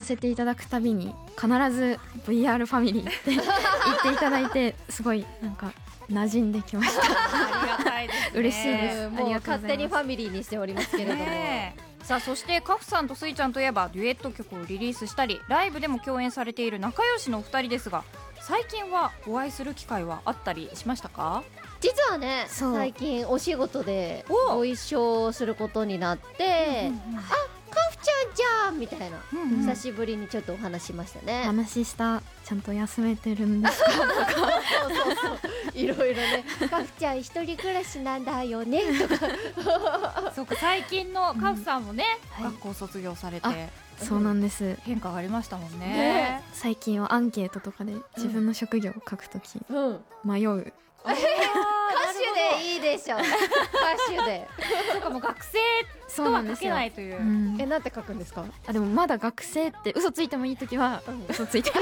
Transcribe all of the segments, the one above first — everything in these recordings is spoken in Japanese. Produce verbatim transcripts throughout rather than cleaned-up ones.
せていただくたびに必ず ブイアール ファミリーって言っていただいて、すごいなんか馴染んできましたありがたいですね。 嬉しいです。 もう勝手にファミリーにしておりますけれども、 ねえ、さあそしてカフさんとスイちゃんといえばデュエット曲をリリースしたりライブでも共演されている仲良しのお二人ですが、最近はお会いする機会はあったりしましたか？ 実はね最近お仕事でご一緒することになって、うんうんうん、あ、カフちゃんじゃんみたいな、うんうん、久しぶりにちょっとお話しましたね。 話した。ちゃんと休めてるんですかとかそうそうそういろいろねカフちゃん一人暮らしなんだよねとかそうか、最近のカフさんもね、うん、学校卒業されて、はい、 そうなんです、 変化がありましたもんね。 ね、最近はアンケートとかで自分の職業を書くとき、うん、迷う、歌手でいいでしょ歌手でそうか、もう学生とは書けないという、うん、 え、なんて書くんですか？ あ、でもまだ学生って嘘ついてもいいときは嘘ついてる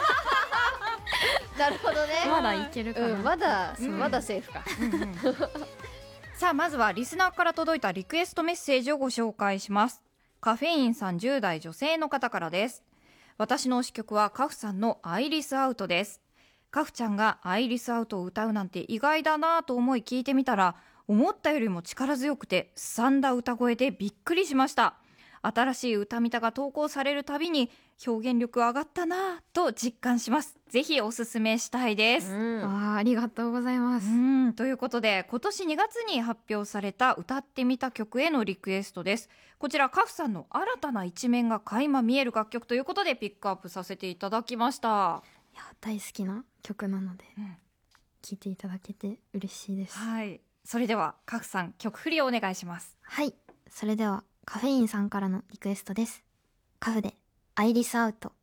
なるほどね、 まだいけるかな、 うん、まだ、うん、まだセーフかさあまずはリスナーから届いたリクエストメッセージをご紹介します。カフェインさん、じゅう代女性の方からです。私の推し曲はカフさんのアイリスアウトです。カフちゃんがアイリスアウトを歌うなんて意外だなと思い聞いてみたら、思ったよりも力強くてすさんだ歌声でびっくりしました。新しい歌みたが投稿されるたびに表現力上がったなと実感します。ぜひおすすめしたいです、 うん、あ, ありがとうございます。 うんということで、今年にがつに発表された歌ってみた曲へのリクエストです。こちらカフさんの新たな一面が垣間見える楽曲ということでピックアップさせていただきました。 いや、大好きな曲なので、うん、聴いていただけて嬉しいです。 はい、それではカフさん、曲振りをお願いします。 はい、それではカフェインさんからのリクエストです。カフでアイリスアウト。